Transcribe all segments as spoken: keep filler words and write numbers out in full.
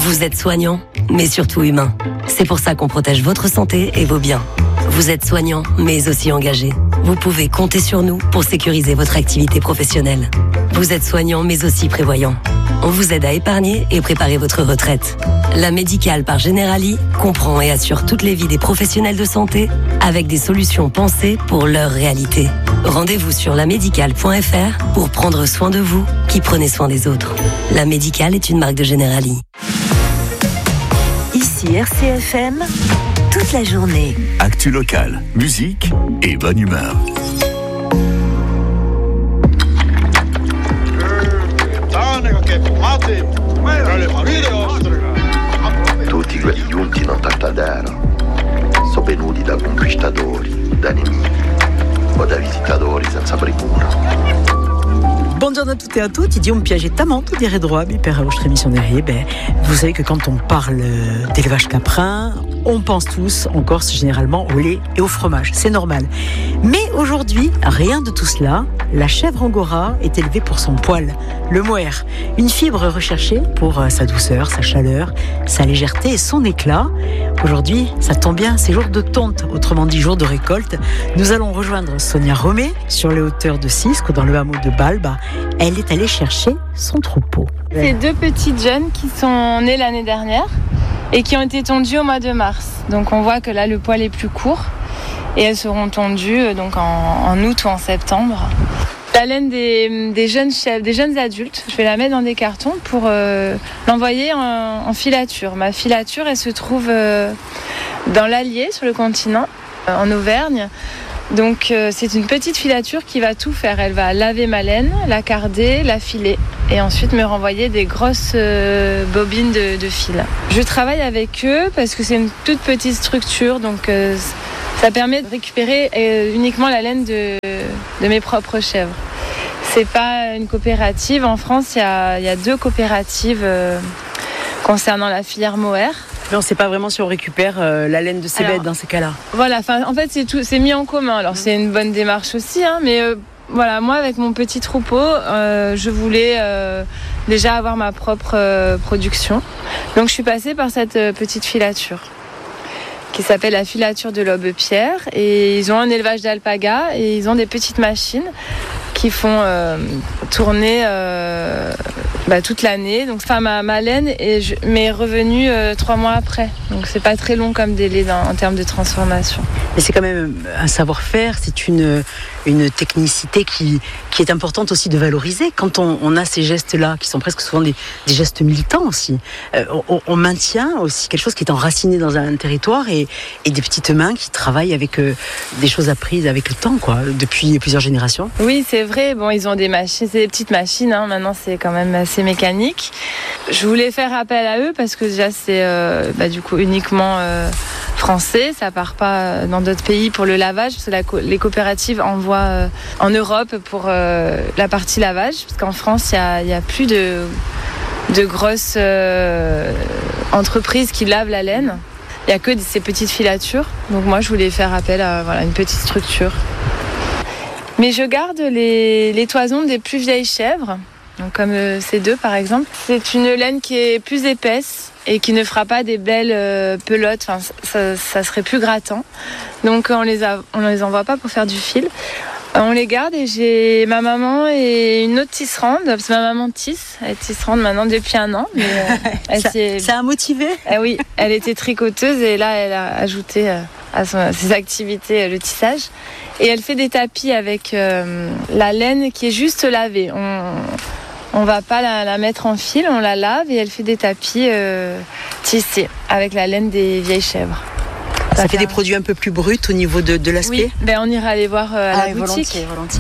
Vous êtes soignant, mais surtout humain. C'est pour ça qu'on protège votre santé et vos biens. Vous êtes soignant, mais aussi engagé. Vous pouvez compter sur nous pour sécuriser votre activité professionnelle. Vous êtes soignant, mais aussi prévoyant. On vous aide à épargner et préparer votre retraite. La Médicale par Generali comprend et assure toutes les vies des professionnels de santé avec des solutions pensées pour leur réalité. Rendez-vous sur la médicale point f r pour prendre soin de vous qui prenez soin des autres. La Médicale est une marque de Generali. Ici R C F M, toute la journée. Actu locale, musique et bonne humeur. Tutti quelli giunti in Tartadera sono venuti da conquistatori, da nemici o da visitatori senza premura. Bonjour à toutes et à tous, Idiom Piaget Tamant, tout dirait droit, Bipère à votre émission derrière. Ben, vous savez que quand on parle d'élevage caprin, on pense tous en Corse généralement au lait et au fromage, c'est normal. Mais aujourd'hui, rien de tout cela. La chèvre angora est élevée pour son poil, le mohair, une fibre recherchée pour sa douceur, sa chaleur, sa légèreté et son éclat. Aujourd'hui, ça tombe bien, c'est jour de tonte, autrement dit jour de récolte. Nous allons rejoindre Sonia Romé sur les hauteurs de Cisque, dans le hameau de Balba. Elle est allée chercher son troupeau. C'est deux petites jeunes qui sont nées l'année dernière et qui ont été tondues au mois de mars. Donc on voit que là le poil est plus court et elles seront tondues donc en, en août ou en septembre. La laine des, des jeunes chèvres, des jeunes adultes, je vais la mettre dans des cartons pour euh, l'envoyer en, en filature. Ma filature, elle se trouve euh, dans l'Allier, sur le continent, euh, en Auvergne. Donc euh, c'est une petite filature qui va tout faire. Elle va laver ma laine, la carder, la filer et ensuite me renvoyer des grosses euh, bobines de, de fil. Je travaille avec eux parce que c'est une toute petite structure, donc euh, ça permet de récupérer euh, uniquement la laine de, de mes propres chèvres. C'est pas une coopérative. En France, il y a, y a deux coopératives euh, concernant la filière mohair. Mais on ne sait pas vraiment si on récupère euh, la laine de ces Alors, bêtes dans ces cas-là. Voilà, en fait, c'est, tout, c'est mis en commun. Alors, mmh. c'est une bonne démarche aussi, hein, mais euh, voilà, moi, avec mon petit troupeau, euh, je voulais euh, déjà avoir ma propre euh, production. Donc, je suis passée par cette euh, petite filature qui s'appelle la filature de l'Aube-Pierre. Et ils ont un élevage d'alpagas et ils ont des petites machines qui font euh, tourner euh, bah, toute l'année. Donc, enfin, ma, ma laine est, m'est revenue euh, trois mois après. Donc, c'est pas très long comme délai dans, en termes de transformation. Mais c'est quand même un savoir-faire, c'est une, une technicité qui, qui est importante aussi de valoriser. Quand on, on a ces gestes-là, qui sont presque souvent des, des gestes militants aussi, euh, on, on maintient aussi quelque chose qui est enraciné dans un territoire et, et des petites mains qui travaillent avec euh, des choses apprises avec le temps, quoi, depuis plusieurs générations. Oui, c'est vrai. Bon, ils ont des machines, c'est des petites machines. Hein. Maintenant, c'est quand même assez mécanique. Je voulais faire appel à eux parce que déjà, c'est euh, bah, du coup uniquement euh, français. Ça part pas dans d'autres pays pour le lavage. Parce que la co- les coopératives envoient euh, en Europe pour euh, la partie lavage. Parce qu'en France, il y a, y a plus de, de grosses euh, entreprises qui lavent la laine. Il n'y a que ces petites filatures. Donc moi, je voulais faire appel à voilà, une petite structure. Mais je garde les, les toisons des plus vieilles chèvres, donc comme euh, ces deux par exemple. C'est une laine qui est plus épaisse et qui ne fera pas des belles euh, pelotes, enfin, ça, ça serait plus grattant. Donc on les a, on les envoie pas pour faire du fil. On les garde et j'ai ma maman et une autre tisserande, parce que ma maman tisse, elle est tisserande maintenant depuis un an. Mais, euh, elle ça, s'est... ça a motivé eh oui, elle était tricoteuse et là elle a ajouté euh, à, son, à ses activités euh, le tissage. Et elle fait des tapis avec euh, la laine qui est juste lavée. On on va pas la, la mettre en fil, on la lave et elle fait des tapis euh, tissés avec la laine des vieilles chèvres. Ça, ça fait des produits un peu plus bruts au niveau de, de l'aspect. Oui, ben on ira les voir euh, à ah, la boutique. Volontiers, volontiers.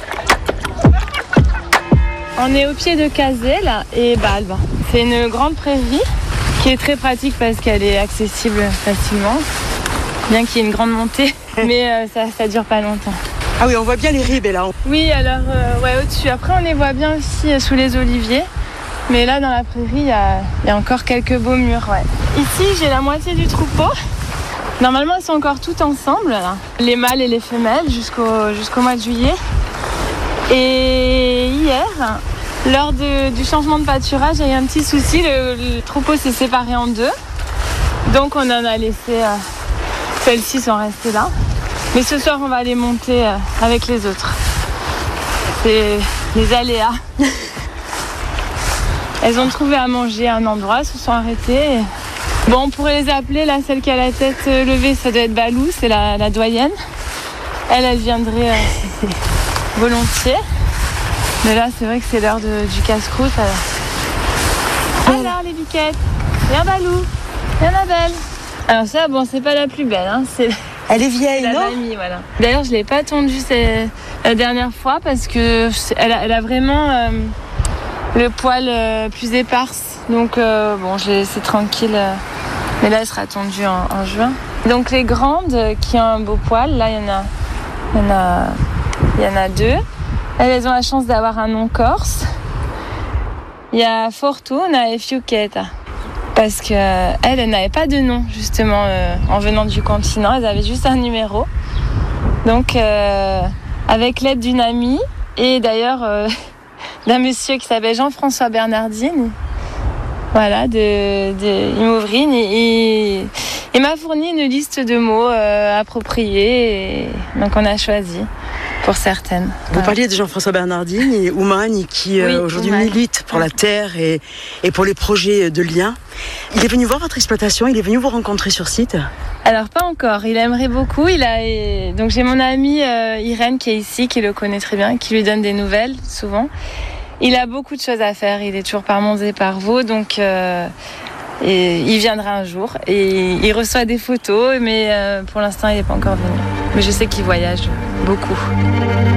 On est au pied de Cazel et Balbe. C'est une grande prairie qui est très pratique parce qu'elle est accessible facilement, bien qu'il y ait une grande montée, mais euh, ça, ça dure pas longtemps. Ah oui, on voit bien les ribes là. Oui, alors euh, ouais, au-dessus. Après, on les voit bien aussi euh, sous les oliviers. Mais là, dans la prairie, il y a, y a encore quelques beaux murs. Ouais. Ici, j'ai la moitié du troupeau. Normalement, elles sont encore toutes ensemble, là. Les mâles et les femelles, jusqu'au, jusqu'au mois de juillet. Et hier, lors de, du changement de pâturage, il y a eu un petit souci. Le, le troupeau s'est séparé en deux. Donc on en a laissé... Euh, celles-ci sont restées là. Mais ce soir, on va les monter euh, avec les autres. C'est les aléas. Elles ont trouvé à manger à un endroit, se sont arrêtées. Et... Bon, on pourrait les appeler, là, celle qui a la tête levée, ça doit être Balou, c'est la, la doyenne. Elle, elle viendrait euh, volontiers. Mais là, c'est vrai que c'est l'heure de, du casse-croûte. Alors, alors les biquettes, viens Balou, viens Annabelle. Alors ça, bon, c'est pas la plus belle, hein, c'est... Elle est vieille, la non mamie, voilà. D'ailleurs, je l'ai pas tondue c'est, la dernière fois parce que elle a, elle a vraiment euh, le poil euh, plus éparse. Donc euh, bon, je l'ai laissée tranquille. Euh, mais là, elle sera tondue en, en juin. Donc les grandes euh, qui ont un beau poil, là, il y en a, il y en a, il y en a deux. Elles, elles ont la chance d'avoir un nom corse. Il y a Fortuna et Fiuchetta. Parce qu'elles, elles n'avaient pas de nom, justement, euh, en venant du continent. Elles avaient juste un numéro. Donc, euh, avec l'aide d'une amie, et d'ailleurs euh, d'un monsieur qui s'appelle Jean-François Bernardine, voilà, de, de Imovrine, et il m'a fourni une liste de mots euh, appropriés. Et donc, on a choisi pour certaines. Vous voilà. parliez de Jean-François Bernardine et Oumane qui Oui, euh, aujourd'hui Oumane. milite pour la terre et, et pour les projets de lien. Il est venu voir votre exploitation, il est venu vous rencontrer sur site? Alors pas encore, il aimerait beaucoup. Il a... Donc j'ai mon amie euh, Irène qui est ici, qui le connaît très bien, qui lui donne des nouvelles souvent. Il a beaucoup de choses à faire, il est toujours par Mons et par Vaux, donc euh, et il viendra un jour. Et il reçoit des photos, mais euh, pour l'instant il n'est pas encore venu. Mais je sais qu'il voyage beaucoup.